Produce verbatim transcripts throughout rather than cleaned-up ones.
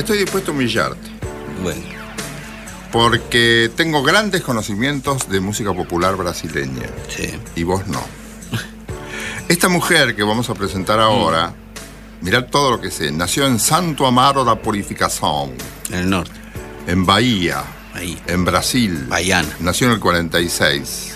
estoy dispuesto a humillarte. Bueno. Porque tengo grandes conocimientos de música popular brasileña. Sí. Y vos no. Esta mujer que vamos a presentar ahora, mm. mirad todo lo que sé, nació en Santo Amaro da Purificação. En el norte. En Bahía. Ahí. En Brasil. Bahiana. Nació en el cuarenta y seis.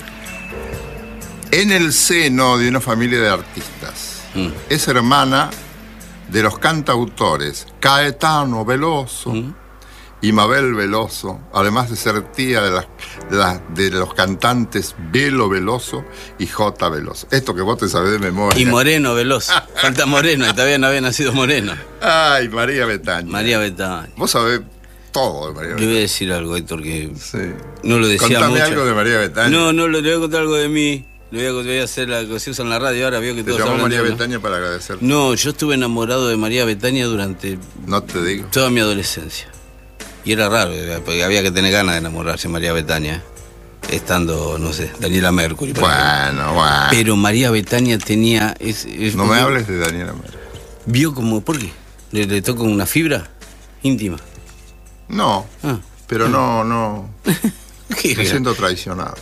En el seno de una familia de artistas. Mm. Es hermana de los cantautores Caetano Veloso mm. y Mabel Veloso, además de ser tía de, las, de, las, de los cantantes Belo Veloso y J. Veloso. Esto que vos te sabés de memoria. Y Moreno Veloso. Falta Moreno, y todavía no había nacido Moreno. Ay, María Bethânia. María Bethânia. Vos sabés todo de María Bethânia. Le voy a decir algo, Héctor, que sí. no lo decía Contame mucho. algo de María Bethânia. No, no, le voy a contar algo de mí. Le voy a, voy a hacer la que se usa en la radio ahora. Veo que te todos llamó hablan María de, Bethânia para agradecer. No, yo estuve enamorado de María Bethânia durante... No te digo. Toda mi adolescencia. Y era raro, porque había que tener ganas de enamorarse de María Bethânia. Estando, no sé, Daniela Mercury. Bueno, bueno. Pero María Bethânia tenía... Es, es no me hables de Daniela Mercury. Vio como... ¿Por qué? ¿Le, le tocó una fibra íntima? No, ah. pero no, no... Me siento traicionado.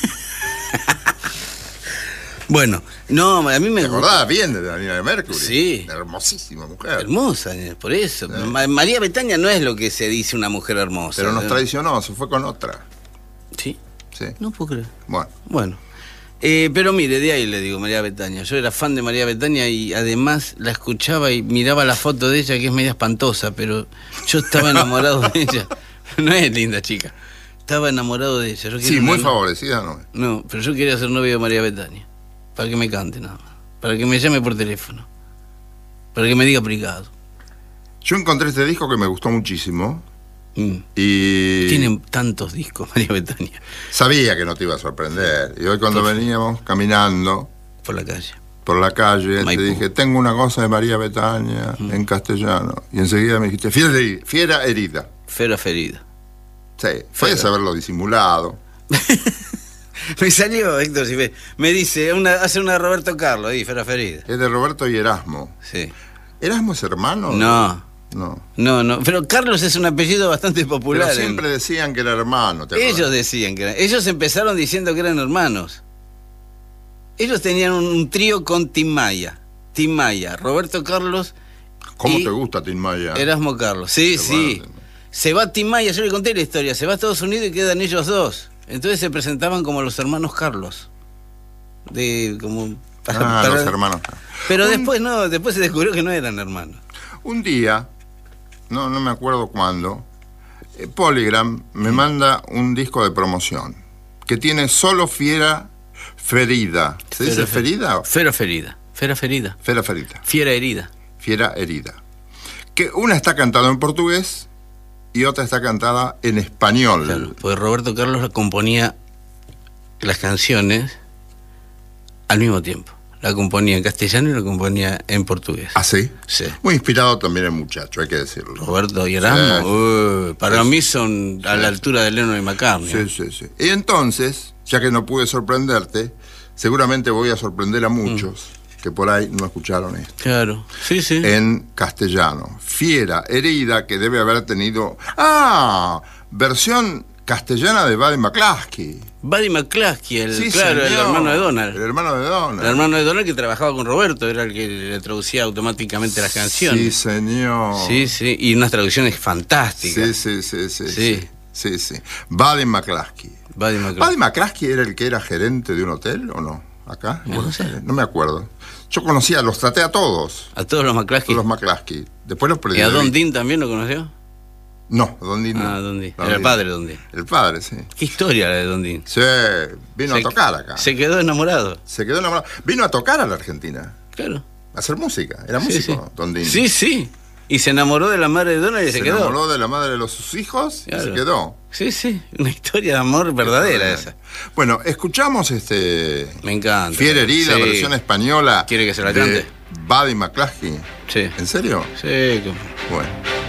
Bueno, no, a mí me... ¿Te acordás bien de Daniela Mercury? Sí. Hermosísima mujer. Hermosa, por eso. Sí. María Bethânia no es lo que se dice una mujer hermosa. Pero nos traicionó, se fue con otra. ¿Sí? Sí. No puedo creer. Bueno. Bueno. Eh, pero mire, de ahí le digo, María Bethânia. Yo era fan de María Bethânia y además la escuchaba y miraba la foto de ella, que es media espantosa, pero yo estaba enamorado de ella. No es linda chica. Estaba enamorado de ella. Yo sí, muy una... favorecida, ¿no? No, pero yo quería ser novio de María Bethânia. Para que me cante nada más. Para que me llame por teléfono. Para que me diga privado. Yo encontré este disco que me gustó muchísimo. Mm. Y... Tienen tantos discos, María Bethânia. Sabía que no te iba a sorprender. Y hoy cuando por veníamos caminando... Por la calle. Por la calle, Maipú. Te dije, tengo una cosa de María Bethânia mm. en castellano. Y enseguida me dijiste, fiera herida. Fiera herida. Fiera ferida. Sí, puedes haberlo disimulado. Me salió, Héctor, si me, me dice, una, hace una de Roberto Carlos, ahí, Fiera ferida. Es de Roberto y Erasmo. Sí. ¿Erasmo es hermano? No. No. No, no. Pero Carlos es un apellido bastante popular. Pero siempre en... decían que era hermano. ¿te Ellos acuerdas? decían que eran. Ellos empezaron diciendo que eran hermanos. Ellos tenían un, un trío con Tim Maya. Tim Maya, Roberto Carlos. ¿Cómo y te gusta Tim Maya? Erasmo Carlos. Sí, sí. Se va Tim Maya, yo le conté la historia. Se va a Estados Unidos y quedan ellos dos. Entonces se presentaban como los hermanos Carlos. De como para, ah, para... los hermanos. Pero un... después no, después se descubrió que no eran hermanos. Un día, no, no me acuerdo cuándo, eh, Polygram me mm. manda un disco de promoción que tiene solo Fiera Ferida. ¿Se Fera dice ferida? Fiera ferida. Fiera ferida. Fiera ferida. Fiera herida. Fiera herida. Que una está cantada en portugués y otra está cantada en español. Claro, pues Roberto Carlos componía las canciones al mismo tiempo. La componía en castellano y la componía en portugués. ¿Ah, sí? Sí. Muy inspirado también el muchacho, hay que decirlo. Roberto y Erasmo, sí. uh, para sí. mí son a sí. la altura de Lennon y McCartney. Sí, sí, sí. Y entonces, ya que no pude sorprenderte, seguramente voy a sorprender a muchos mm. que por ahí no escucharon esto. Claro, sí, sí. En castellano. Fiera herida, que debe haber tenido... ¡Ah! Versión castellana de Buddy McCluskey. Buddy McCluskey, el, sí, claro, el hermano de Donald. El hermano de Donald. El hermano de Donald que trabajaba con Roberto, era el que le traducía automáticamente las canciones. Sí, señor. Sí, sí, y unas traducciones fantásticas. Sí, sí, sí, sí. Sí, sí, sí. sí. Buddy McCluskey. Buddy McCluskey. ¿Buddy McCluskey era el que era gerente de un hotel o no? ¿Acá? No, no sé. No me acuerdo. Yo conocía, los traté a todos. ¿A todos los McCluskey? Todos los McCluskey. Después los perdí. ¿Y a Don Dean también lo conoció? No, Don Dean no. Ah, Don Dean. Era el padre de Don Dean. El padre, sí. ¿Qué historia la de Don Dean? Sí, vino se, a tocar acá. Se quedó enamorado. Se quedó enamorado. Vino a tocar a la Argentina. Claro. A hacer música. Era sí, músico, sí. Don Dean. Sí, sí. Y se enamoró de la madre de Donald y se, se quedó. Se enamoró de la madre de los sus hijos claro. y se quedó. Sí, sí. Una historia de amor verdadera esa. Bueno, escuchamos este... Me encanta. Fiera herida, sí. versión española. ¿Quiere que se la cante? Buddy McCluskey. Sí. ¿En serio? Sí. Bueno.